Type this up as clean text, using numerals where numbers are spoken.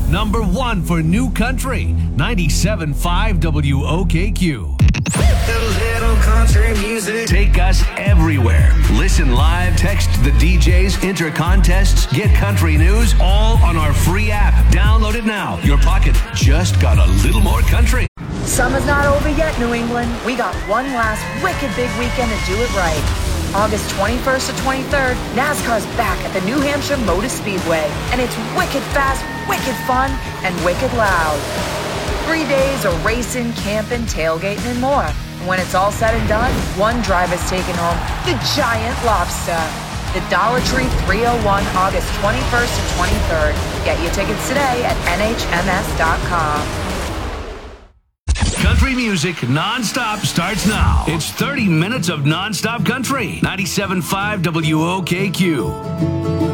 Number 1 for New Country, 97.5 WOKQ. Little country music. Take us everywhere. Listen live, text the DJs, enter contests, get country news, all on our free app. Download it now. Your pocket just got a little more country. Summer's not over yet, New England. We got one last wicked big weekend to do it right. August 21st to 23rd, NASCAR's back at the New Hampshire Motor Speedway, and it's wicked fast, wicked fun, and wicked loud. 3 days of racing, camping, tailgating, and more. And when it's all said and done, one driver's taking home the giant lobster. The Dollar Tree 301, August 21st to 23rd. Get your tickets today at nhms.com. Country music nonstop starts now. It's 30 minutes of nonstop country. 97.5 WOKQ.